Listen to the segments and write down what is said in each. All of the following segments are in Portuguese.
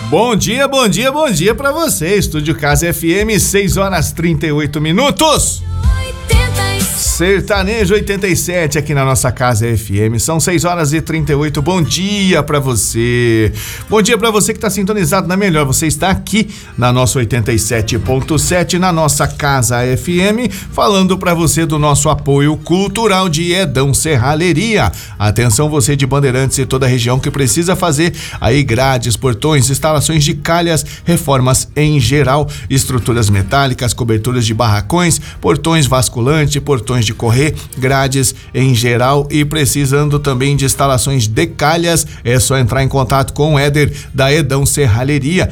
Bom dia, bom dia, bom dia pra você. Estúdio Casa FM, 6h38. Sertanejo 87 aqui na nossa Casa FM. São 6h38. Bom dia pra você. Bom dia pra você que tá sintonizado na melhor. Você está aqui na nossa 87.7, na nossa Casa FM, falando pra você do nosso apoio cultural de Edão Serralheria. Atenção, você de Bandeirantes e toda a região que precisa fazer aí grades, portões, instalações de calhas, reformas em geral, estruturas metálicas, coberturas de barracões, portões vasculante, portões de correr, grades em geral e precisando também de instalações de calhas, é só entrar em contato com o Éder da Edão Serralheria,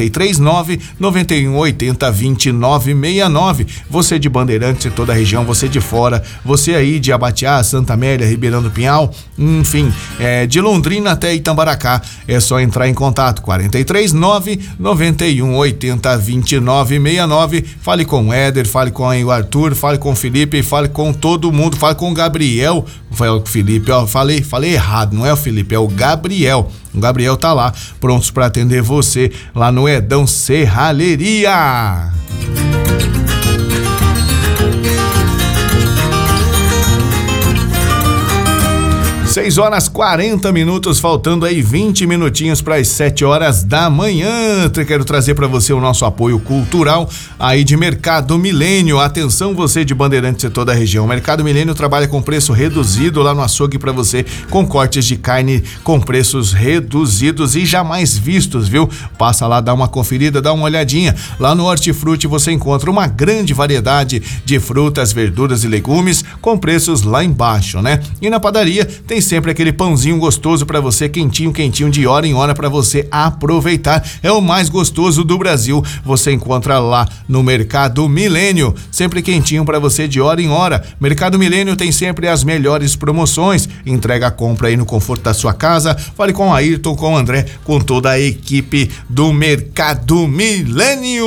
439-9180-2969. Você de Bandeirantes e toda a região, você de fora, você aí de Abatiá, Santa Amélia, Ribeirão do Pinhal, enfim, de Londrina até Itambaracá, é só entrar em contato, 439-9180-2969. Fale com o Éder, fale com o Arthur, fale com o Felipe, fale com todo mundo, fale com o Gabriel. Foi o Felipe, ó, falei errado, não é o Felipe, é o Gabriel. O Gabriel tá lá, prontos para atender você lá no Edão Serralheria. 6h40, faltando aí 20 minutinhos para as 7h da manhã. Quero trazer para você o nosso apoio cultural aí de Mercado Milênio. Atenção, você de Bandeirantes e toda a região. Mercado Milênio trabalha com preço reduzido lá no açougue para você, com cortes de carne com preços reduzidos e jamais vistos, viu? Passa lá, dá uma conferida, dá uma olhadinha. Lá no Hortifruti você encontra uma grande variedade de frutas, verduras e legumes com preços lá embaixo, né? E na padaria tem sempre aquele pãozinho gostoso para você, quentinho, de hora em hora para você aproveitar. É o mais gostoso do Brasil. Você encontra lá no Mercado Milênio, sempre quentinho para você de hora em hora. Mercado Milênio tem sempre as melhores promoções. Entrega a compra aí no conforto da sua casa. Fale com o Ayrton, com o André, com toda a equipe do Mercado Milênio.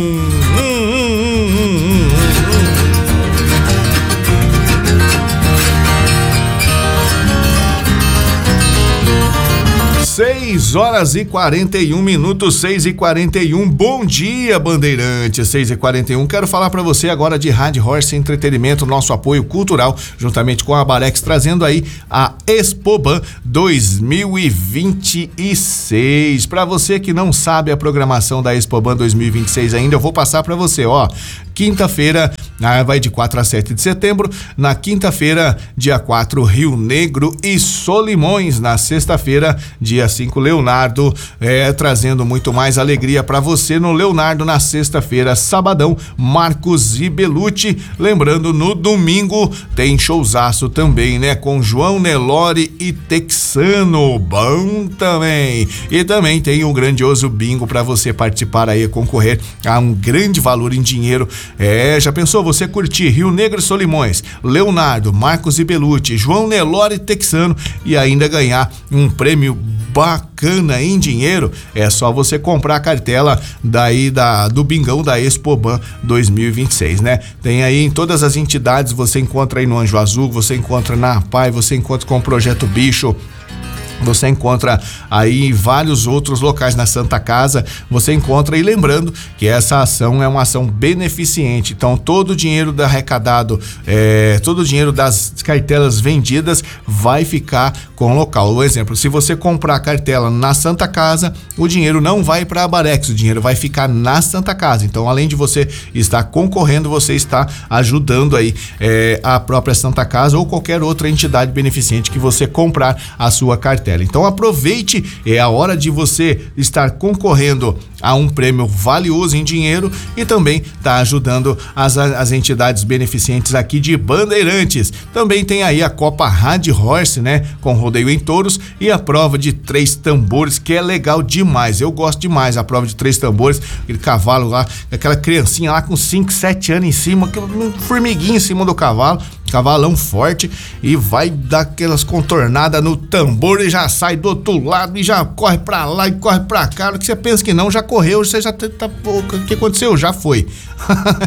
6h41, 6h41. Bom dia, Bandeirantes, 6h41. Quero falar para você agora de Rádio Horse Entretenimento, nosso apoio cultural, juntamente com a Barex, trazendo aí a Expoban 2026. Para você que não sabe a programação da Expoban 2026 ainda, eu vou passar para você, ó. Quinta-feira, vai de 4 a 7 de setembro. Na quinta-feira, dia 4, Rio Negro e Solimões. Na sexta-feira, dia 5, Leonardo, trazendo muito mais alegria para você no Leonardo. Na sexta-feira, sabadão, Marcos e Belucci. Lembrando, no domingo tem showzaço também, né? Com João Nelore e Texano. Bom também. E também tem um grandioso bingo para você participar aí, concorrer a um grande valor em dinheiro. Já pensou você curtir Rio Negro e Solimões, Leonardo, Marcos e Belucci, João Nelore e Texano e ainda ganhar um prêmio bacana em dinheiro? É só você comprar a cartela do Bingão da Expoban 2026, né? Tem aí em todas as entidades, você encontra aí no Anjo Azul, você encontra na APAI, você encontra com o Projeto Bicho, você encontra aí vários outros locais na Santa Casa, você encontra. E lembrando que essa ação é uma ação beneficente, então todo o dinheiro arrecadado, todo o dinheiro das cartelas vendidas vai ficar com o local. Por exemplo, se você comprar a cartela na Santa Casa, o dinheiro não vai para a Barex, o dinheiro vai ficar na Santa Casa. Então, além de você estar concorrendo, você está ajudando aí a própria Santa Casa ou qualquer outra entidade beneficente que você comprar a sua cartela. Então aproveite, é a hora de você estar concorrendo a um prêmio valioso em dinheiro e também tá ajudando as entidades beneficentes aqui de Bandeirantes. Também tem aí a Copa Rádio Horse, né? Com rodeio em touros e a prova de 3 tambores, que é legal demais. Eu gosto demais a prova de 3 tambores, aquele cavalo lá, aquela criancinha lá com 5, 7 anos em cima, um formiguinho em cima do cavalo. Cavalão forte e vai dar aquelas contornadas no tambor e já sai do outro lado e já corre pra lá e corre pra cá. O que você pensa que não, já correu, você já tá, o que aconteceu? Já foi.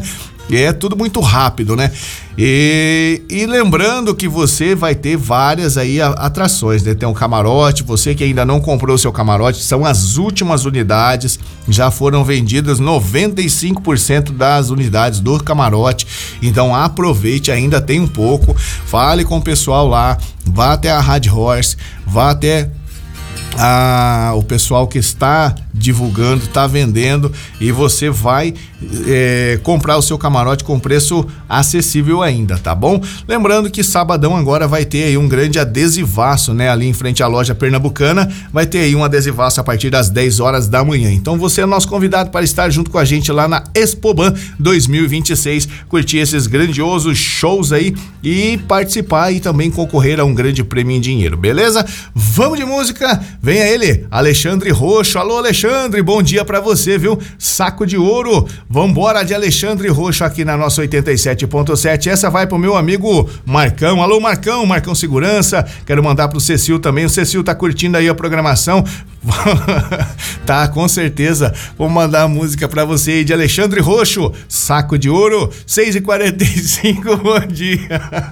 É tudo muito rápido, né? E lembrando que você vai ter várias aí atrações, né? Tem um camarote, você que ainda não comprou o seu camarote, são as últimas unidades, já foram vendidas 95% das unidades do camarote, então aproveite, ainda tem um pouco, fale com o pessoal lá, vá até a Rádio Horse, vá até o pessoal que está divulgando, está vendendo, e você vai comprar o seu camarote com preço acessível ainda, tá bom? Lembrando que sabadão agora vai ter aí um grande adesivaço, né? Ali em frente à loja Pernambucana, vai ter aí um adesivaço a partir das 10 horas da manhã. Então você é nosso convidado para estar junto com a gente lá na Expoban 2026, curtir esses grandiosos shows aí e participar e também concorrer a um grande prêmio em dinheiro, beleza? Vamos de música, venha ele, Alexandre Roxo. Alô, Alexandre, bom dia pra você, viu? Saco de ouro. Vambora de Alexandre Roxo aqui na nossa 87.7. Essa vai pro meu amigo Marcão. Alô, Marcão, Marcão Segurança. Quero mandar pro Cecil também. O Cecil tá curtindo aí a programação. Tá, com certeza. Vou mandar a música pra você aí de Alexandre Roxo, Saco de Ouro, 6h45. Bom dia.